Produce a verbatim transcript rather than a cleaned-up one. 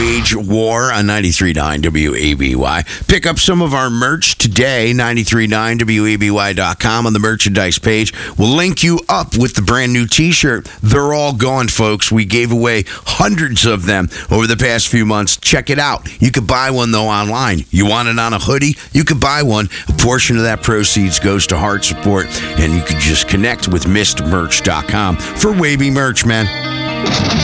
wage war on ninety-three point nine W A B Y. Pick up some of our merch today, ninety-three point nine W A B Y dot com on the merchandise page. We'll link you up with the brand new t-shirt. They're all gone, folks. We gave away hundreds of them over the past few months. Check it out. You could buy one, though, online. You want it on a hoodie? You could buy one. A portion of that proceeds goes to heart support, and you can just connect with mist merch dot com for Wavy merch, man.